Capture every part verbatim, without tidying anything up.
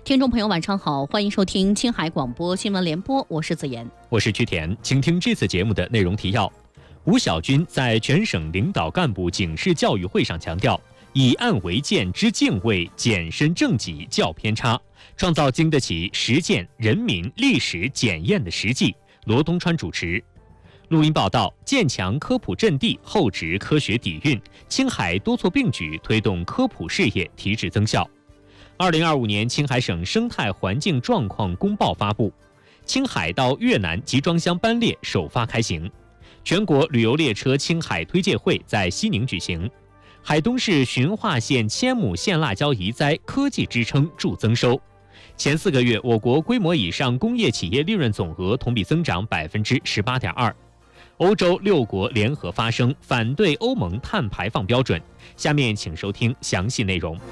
听众朋友晚上好，欢迎收听青海广播新闻联播，我是子妍， 我是曲田，请听这次节目的内容提要。吴小军在全省领导干部警示教育会上强调，以案为鉴之敬畏，检身正己较偏差，创造经得起实践人民历史检验的实际。罗东川主持。录音报道，建强科普阵地，厚植科学底蕴，青海多措并举，推动科普事业提质增效。二零二五年青海省生态环境状况公报发布，青海到越南集装箱班列首发开行。全国旅游列车青海推介会在西宁举行。海东市循化县千亩县辣椒移栽科技支撑助增收。前四个月，我国规模以上工业企业利润总额同比增长百分之十八点二。欧洲六国联合发声，反对欧盟碳排放标准。下面请收听详细内容。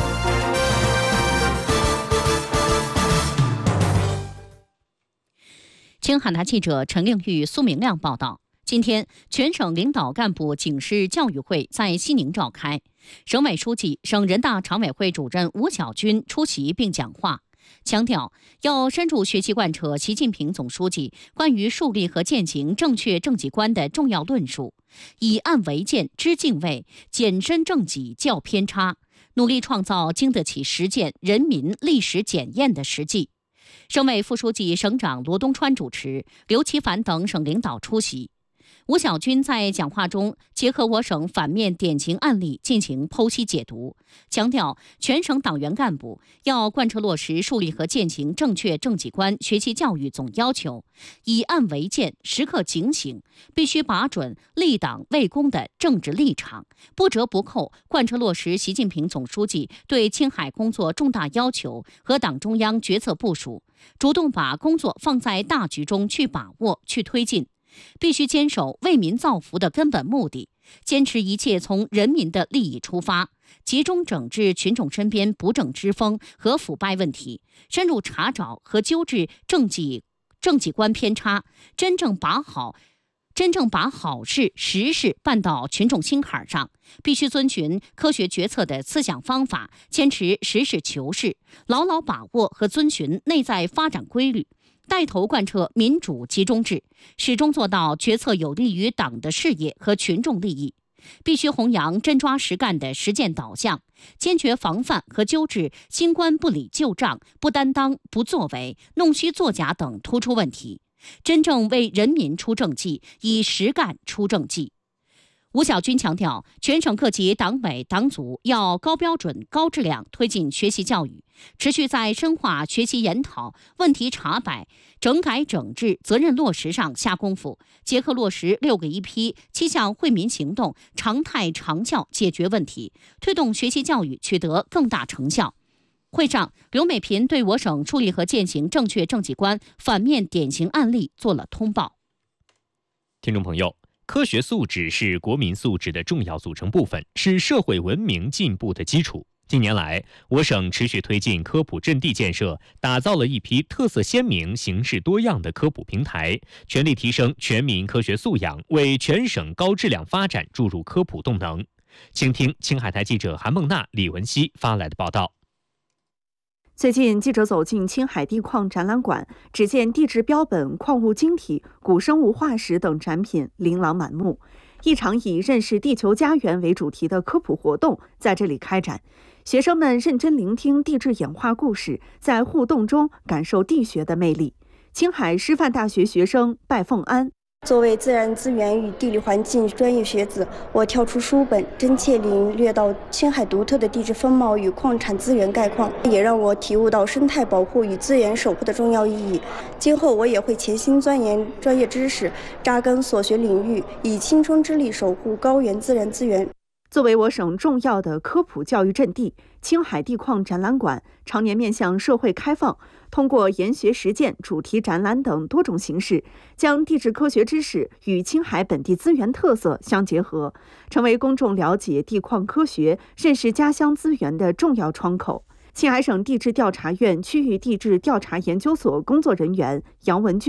青海台记者陈令玉、苏明亮报道，今天全省领导干部警示教育会在西宁召开，省委书记、省人大常委会主任吴小军出席并讲话，强调要深入学习贯彻习近平总书记关于树立和践行正确政绩观的重要论述，以案为鉴知敬畏，检身正己较偏差，努力创造经得起实践人民历史检验的实际。省委副书记、省长罗东川主持，刘奇凡等省领导出席。吴小军在讲话中结合我省反面典型案例进行剖析解读，强调全省党员干部要贯彻落实树立和践行正确政绩观学习教育总要求，以案为鉴，时刻警醒，必须把准立党为公的政治立场，不折不扣贯彻落实习近平总书记对青海工作重大要求和党中央决策部署，主动把工作放在大局中去把握、去推进。必须坚守为民造福的根本目的，坚持一切从人民的利益出发，集中整治群众身边不正之风和腐败问题，深入查找和纠治政绩政绩观偏差，真正把好真正把好事实事办到群众心坎上。必须遵循科学决策的思想方法，坚持实事求是，牢牢把握和遵循内在发展规律，带头贯彻民主集中制，始终做到决策有利于党的事业和群众利益。必须弘扬真抓实干的实践导向，坚决防范和纠治新官不理旧账、不担当、不作为、弄虚作假等突出问题，真正为人民出政绩，以实干出政绩。吴小军强调，全省各级党委党组要高标准、高质量推进学习教育，持续在深化学习研讨、问题查摆、整改整治、责任落实上下功夫，结合落实六个一批七项惠民行动，常态长效解决问题，推动学习教育取得更大成效。会上，刘美嫔对我省树立和践行正确政绩观反面典型案例做了通报。 听众朋友，科学素质是国民素质的重要组成部分，是社会文明进步的基础。近年来，我省持续推进科普阵地建设，打造了一批特色鲜明、形式多样的科普平台，全力提升全民科学素养，为全省高质量发展注入科普动能。请听青海台记者韩梦娜、李文熙发来的报道。 最近，记者走进青海地矿展览馆，只见地质标本、矿物晶体、古生物化石等展品琳琅满目。一场以认识地球家园为主题的科普活动在这里开展，学生们认真聆听地质演化故事，在互动中感受地学的魅力。青海师范大学学生拜凤安。 作为自然资源与地理环境专业学子，我跳出书本，真切领略到青海独特的地质风貌与矿产资源概况，也让我体悟到生态保护与资源守护的重要意义。今后我也会潜心钻研专业知识，扎根所学领域，以青春之力守护高原自然资源。 作为我省重要的科普教育阵地，青海地矿展览馆常年面向社会开放，通过研学实践、主题展览等多种形式，将地质科学知识与青海本地资源特色相结合，成为公众了解地矿科学、认识家乡资源的重要窗口。青海省地质调查院区域地质调查研究所工作人员杨文军。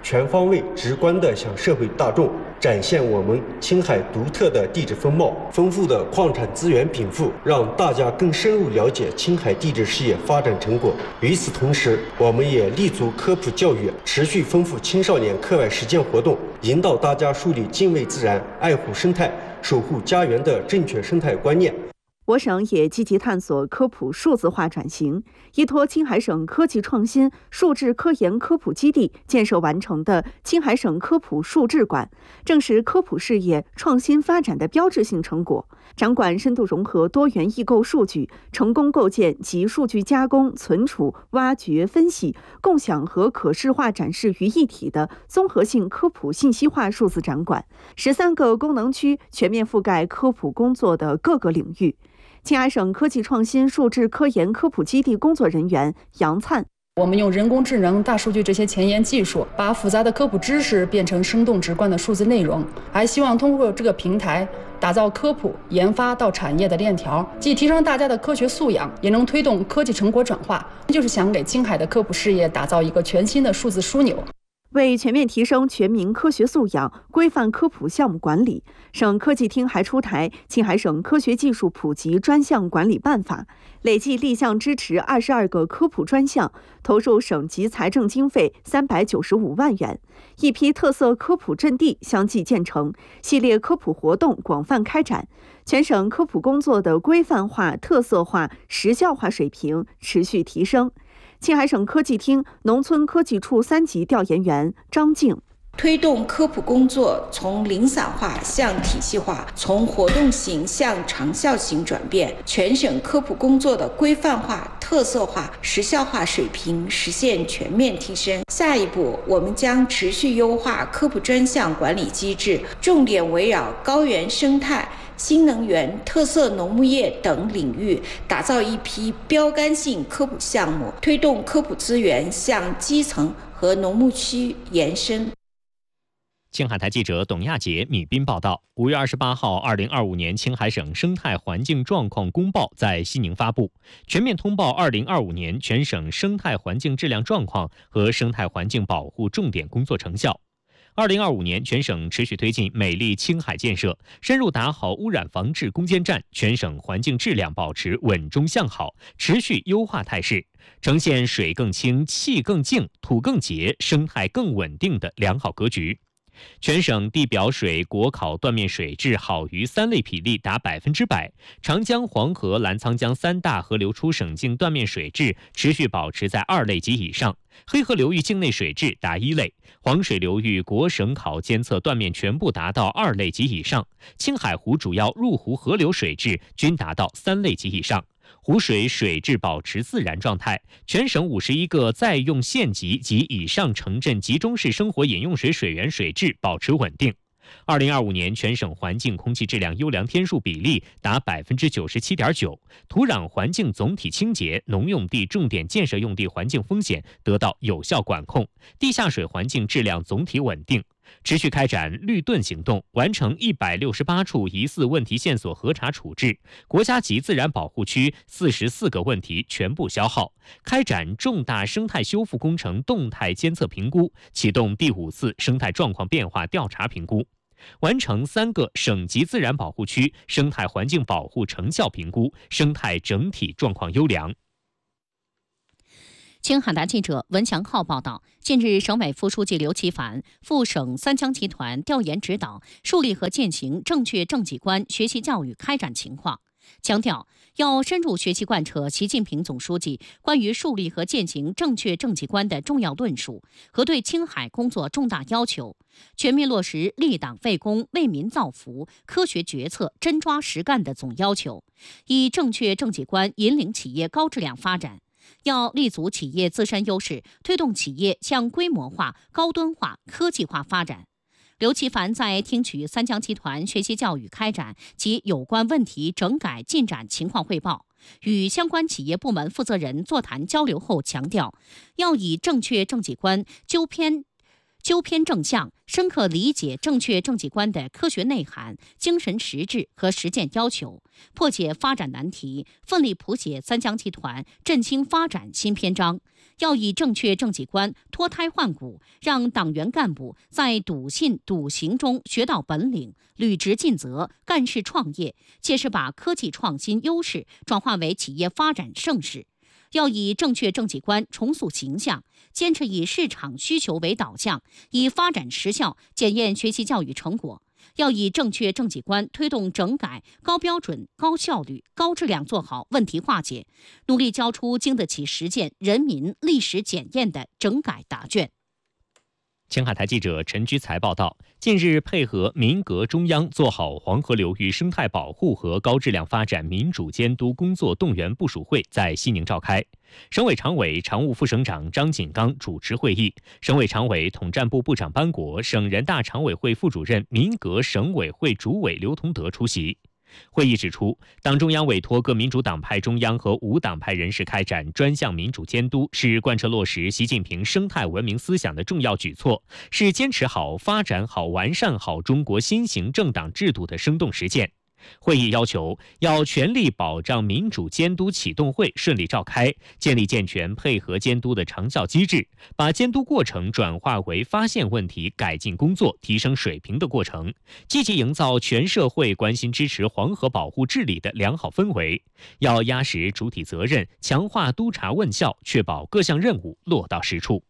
全方位、直观地向社会大众展现我们青海独特的地质风貌、丰富的矿产资源禀赋，让大家更深入了解青海地质事业发展成果。与此同时，我们也立足科普教育，持续丰富青少年课外实践活动，引导大家树立敬畏自然、爱护生态、守护家园的正确生态观念。 我省也积极探索科普数字化转型，依托青海省科技创新数智科研科普基地建设完成的青海省科普数智馆，正是科普事业创新发展的标志性成果。展馆深度融合多元异构数据，成功构建集数据加工、存储、挖掘、分析、共享和可视化展示于一体的综合性科普信息化数字展馆。十三个功能区全面覆盖科普工作的各个领域。青海省科技创新数智科研科普基地工作人员杨灿， 我们用人工智能、大数据这些前沿技术，把复杂的科普知识变成生动直观的数字内容，还希望通过这个平台打造科普研发到产业的链条，既提升大家的科学素养，也能推动科技成果转化，就是想给青海的科普事业打造一个全新的数字枢纽。 为全面提升全民科学素养，规范科普项目管理，省科技厅还出台《青海省科学技术普及专项管理办法》，累计立项支持二十二个科普专项，投入省级财政经费三百九十五万元。一批特色科普阵地相继建成，系列科普活动广泛开展，全省科普工作的规范化、特色化、时效化水平持续提升。青海省科技厅农村科技处三级调研员张静， 推动科普工作从零散化向体系化，从活动型向长效型转变，全省科普工作的规范化、特色化、时效化水平实现全面提升。下一步，我们将持续优化科普专项管理机制，重点围绕高原生态、新能源、特色农牧业等领域，打造一批标杆性科普项目，推动科普资源向基层和农牧区延伸。 青海台记者董亚杰、米斌报道。五月二十八号，二零二五年青海省生态环境状况公报在西宁发布，全面通报二零二五年全省生态环境质量状况和生态环境保护重点工作成效。二零二五年，全省持续推进美丽青海建设，深入打好污染防治攻坚战，全省环境质量保持稳中向好，持续优化态势，呈现水更清、气更净、土更洁、生态更稳定的良好格局。全省地表水国考断面水质好于三类比例达百分之百，长江、黄河、澜沧江三大河流出省境断面水质持续保持在二类及以上，黑河流域境内水质达一类，黄水流域国省考监测断面全部达到二类及以上，青海湖主要入湖河流水质均达到三类及以上。湖水水质保持自然状态，全省五十一个在用县级及以上城镇集中式生活饮用水水源水质保持稳定。二零二五年，全省环境空气质量优良天数比例达百分之九十七点九，土壤环境总体清洁，农用地重点建设用地环境风险得到有效管控，地下水环境质量总体稳定。持续开展绿盾行动，完成一百六十八处疑似问题线索核查处置，国家级自然保护区四十四个问题全部消耗，开展重大生态修复工程动态监测评估，启动第五次生态状况变化调查评估，完成三个省级自然保护区生态环境保护成效评估，生态整体状况优良。 青海台记者文祥浩报道，近日，省委副书记刘奇凡赴省三江集团调研指导树立和践行正确政绩观学习教育开展情况，强调要深入学习贯彻习近平总书记关于树立和践行正确政绩观的重要论述和对青海工作重大要求，全面落实立党为公、为民造福、科学决策、真抓实干的总要求，以正确政绩观引领企业高质量发展。要立足企业自身优势，推动企业向规模化、高端化、科技化发展。刘奇凡在听取三江集团学习教育开展及有关问题整改进展情况汇报，与相关企业部门负责人座谈交流后强调，要以正确政绩观纠偏纠偏正向，深刻理解正确政绩观的科学内涵、精神实质和实践要求，破解发展难题，奋力谱写三江集团振兴发展新篇章。要以正确政绩观脱胎换骨，让党员干部在笃信笃行中学到本领，履职尽责，干事创业，切实把科技创新优势转化为企业发展盛世。要以正确政绩观重塑形象，坚持以市场需求为导向，以发展实效检验学习教育成果。要以正确政绩观推动整改，高标准、高效率、高质量做好问题化解，努力交出经得起实践、人民历史检验的整改答卷。 青海台记者陈居才报道，近日配合民革中央做好黄河流域生态保护和高质量发展民主监督工作动员部署会在西宁召开。省委常委、常务副省长张锦刚主持会议，省委常委、统战部部长班国、省人大常委会副主任、民革省委会主委刘同德出席。会议指出，党中央委托各民主党派中央和无党派人士开展专项民主监督，是贯彻落实习近平生态文明思想的重要举措，是坚持好、发展好、完善好中国新型政党制度的生动实践。会议要求，要全力保障民主监督启动会顺利召开，建立健全配合监督的长效机制，把监督过程转化为发现问题、改进工作、提升水平的过程，积极营造全社会关心支持黄河保护治理的良好氛围。要压实主体责任，强化督查问效，确保各项任务落到实处。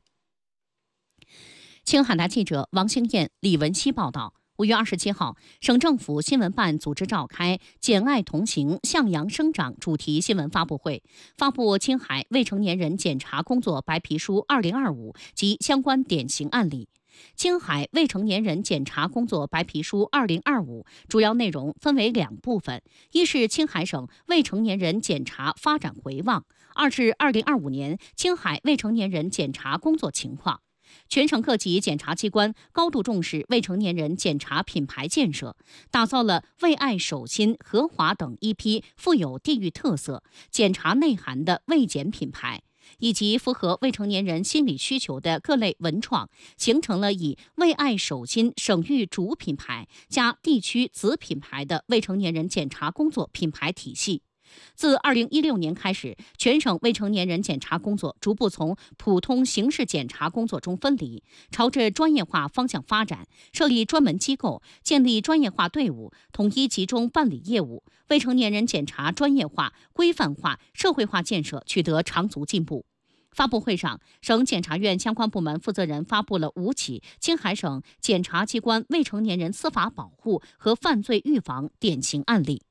青海台记者王兴燕、李文熙报道。五月二十七号，省政府新闻办组织召开“简爱同行，向阳生长”主题新闻发布会，发布青海未成年人检查工作白皮书二零二五及相关典型案例。青海未成年人检查工作白皮书二零二五主要内容分为两部分，一是青海省未成年人检查发展回望，二是二零二五年青海未成年人检查工作情况。全省各级检察机关高度重视未成年人检察品牌建设，打造了为爱手心、和华等一批富有地域特色、检察内涵的未检品牌，以及符合未成年人心理需求的各类文创，形成了以为爱手心省域主品牌加地区子品牌的未成年人检察工作品牌体系。自二零一六年开始，全省未成年人检查工作逐步从普通刑事检查工作中分离，朝着专业化方向发展，设立专门机构，建立专业化队伍，统一集中办理业务，未成年人检查专业化、规范化、社会化建设取得长足进步。发布会上，省检察院相关部门负责人发布了五起青海省检察机关未成年人司法保护和犯罪预防典型案例。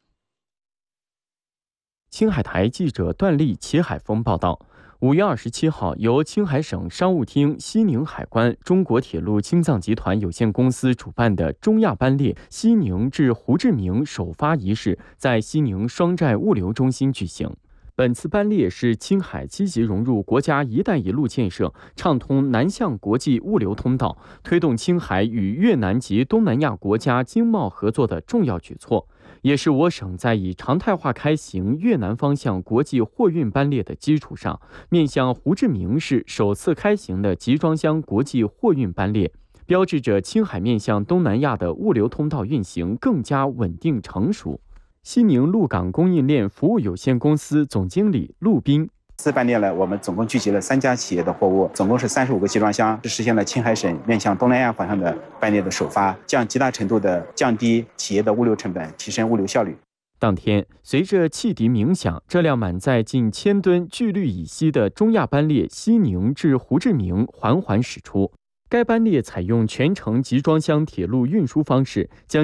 青海台记者段丽、齐海峰报道，五月二十七号，由青海省商务厅、西宁海关、中国铁路青藏集团有限公司主办的中亚班列西宁至胡志明首发仪式在西宁双寨物流中心举行。本次班列是青海积极融入国家“一带一路”建设，畅通南向国际物流通道，推动青海与越南及东南亚国家经贸合作的重要举措，也是我省在以常态化开行越南方向国际货运班列的基础上，面向胡志明市首次开行的集装箱国际货运班列，标志着青海面向东南亚的物流通道运行更加稳定成熟。西宁陆港供应链服务有限公司总经理陆斌， 次班列呢，我们总共聚集了三家企业的货物，总共是三十五个集装箱，是实现了青海省面向东南亚方向的班列的首发，将极大程度的降低企业的物流成本，提升物流效率。 当天，随着汽笛鸣响，这辆满载近千吨聚氯乙烯的中亚班列西宁至胡志明缓缓驶出。该班列采用全程集装箱铁路运输方式，将